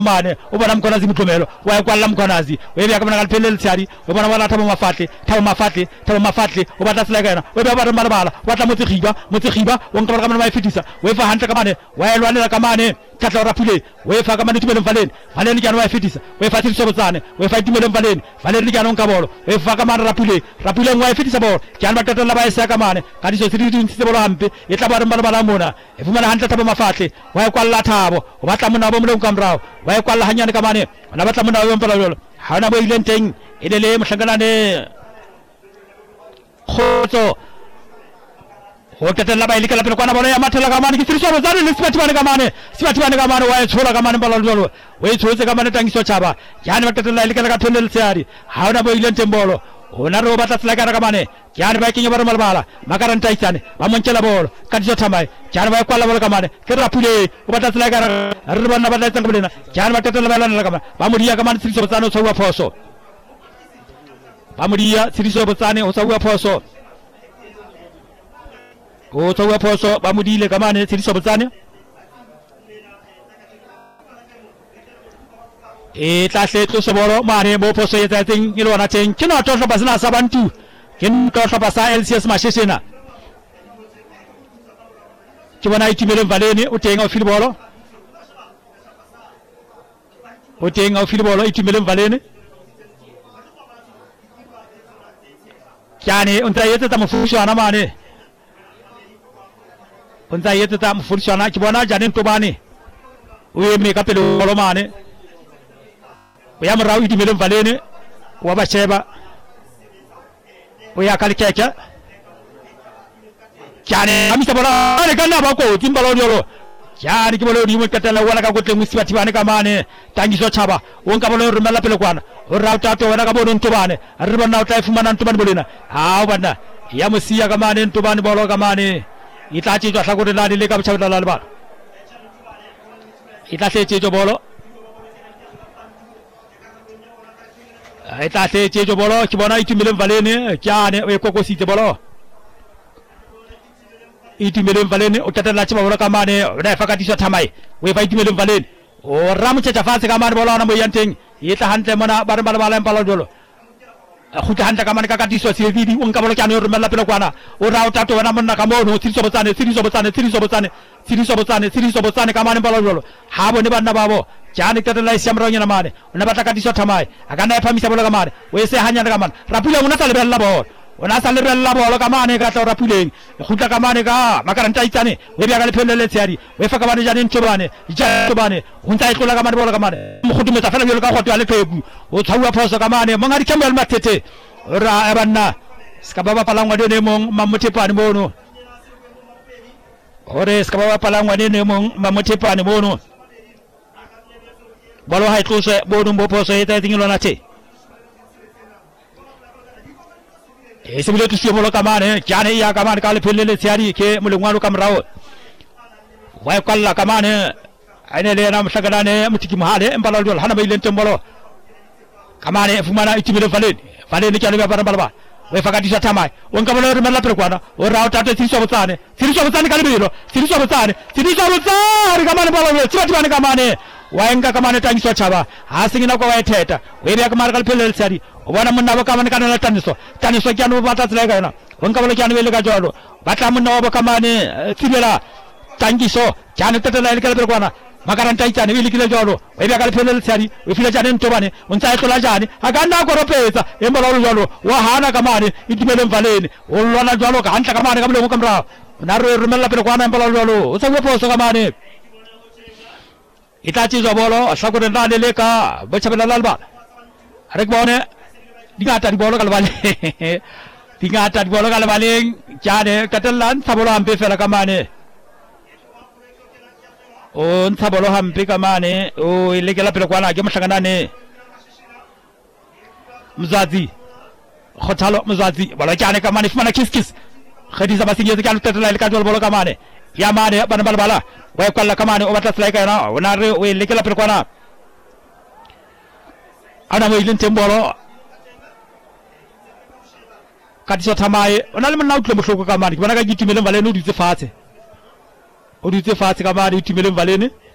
mane ubona mkhonazi mthomelo wayekwala mkhonazi webe akamana kaliphelele tsari ubona wala thabo mafatle ubata selekena webe ba balabala watla motse khiba wonka kamana maifitisa wefa hantle kamane wayelwanela kamane katla rapule wefa kamane tumelo valeni kana maifitisa wefa tsisobotsane wefa tumelo valeni kana onkabolo wefa kamane rapule maifitisa bolo kana batata la baisa kamane kadiso siriti nsebolo hampe etla ba balabala mona efumana hantle thabo mafatle wayekwala thabo ubatla mona bo mlo nkamrao wayekwala hanyane kamane nabatla mona bo mpala hana bo ilenteng elele mhlanganane khoto hotetela baili kala kwana bolo ya matela kamane kisiriso bazali lisipati bane kamane waye chola kamane balalo waye choze kamane tangiso chaba yani batetela ilikala ka thendel seari hana bo ilente mbolo onaro batatla kana kamane yani bakinga baro malbala makaran taitane bamonchela bolo kadiso tamai yani waye kwala bolo kamane kerapule batatla kana arbana batatla kamane yani batetela balana kamane bamudia kamane siriso bazano sowa foso bamudia siriso bazane osawa foso o tawa poso bamudile kamane siriso bazane tahle to soboro mare bo poso yeta ting ilona chen kino to basna sabantu kin to basa LCS masheshena kibana itimelo valene utenga filbolo itimelo valene yani unta yeta tamfusho anamane unta yeta tamfusho ana kibana janen to bane uye me kapelo kolomane uyam rawi itimelo valene wabacheba uya kalikeka yani amisa bola ale kana bako timbalo nyolo yani kibolo ni mukatala wala ka gote musibati bane kamane tangiso chaba wonka bolo rumala pele kwana orauta to wala ka bonon tubane arbana ta fumana tuban bolina banda ya musiya kamane tuban bolo kamane itachi to sagore lani le ka chabda lalba itache chejo bolo kibona itimele valene kyane we koko site bolo itimele valene utatala chiba bolo kamane na fakati so thamai we fa itimele valene o ramche chafase kamane bolo na moyanteng yeta hante mana barbar balam palo dolo khuta hante kamane kakati so siridi onka bolo kyane rumela pelo kwana o rauta to wana manna kamono siriso botane kamane bolo dolo habo ne banna babo jani tatala siamronya na mane unabata kadiso thamai akana famisa bolo kamane wese hanya kamane rapule unasale bella bolo kamane ka to rapule khuta kamane ka makaranta itane webi agale pelele tiari wefa kamane jani ntobane unta ikola kamane bolo kamane mukhudu meta fala yolo ka khoto ale togu o thawa foso kamane mangari kembel matete ra abanna skababa palangwa dene mong mamuti pani bono ore skababa palangwa dene mong mamuti pani bono balo hay tuse bodum bo poso yeta tingilo nache esibile tusi bolo kamane kyane ya kamane kale pelele tiari ke mulungwaru kamrao way kala kamane ane le nam sagadane mutiki mahale embalo dol hana baylen tembolo kamane fumana itimile valene kyane ba baraba way fakati sa tamai won kamalo remala perkwana o rawta te siriso botane kale bilo siriso botane kamane bolo chati bane kamane waenga kamane tangiso chaba asingina kwa waeteta webi akamara kalpelel sari wana munna bakamane kana taniso kyanu bata tlega na wonka bolo kyanu welega jodo bata munna bakamane tibela tangiso kyanu tetela ilkala berkwana makaranta itane wilikile jodo webi akalpelel sari wefila jane ntobane unsa etola jane aganda ko ropeza embalo jodo wahana kamane itimele mvalene olwana jodo ka anta kamane kamle mukamra naro rumela berkwana embalo jodo usawo poso kamane itachi zobolo sagore ndane leka bachabela lalba arek bone digata di bolo kalbale jane katelan sabolo ampe fela kamane on sabolo hampe kamane o ilegela pelo kwana ke mhlangana mzazi khotalo mzazi bolo jane kamane fumana kiskis khadisa basinge ke tetela ilka bolo kamane yamane ban balbala way kala kamane o batas lay kana onare we lekela per kona ana mo ilin tembolo kadiso tamaye onal man nawtle mo kamane bana ga jitimele vale no dite fate kamane jitimele vale ne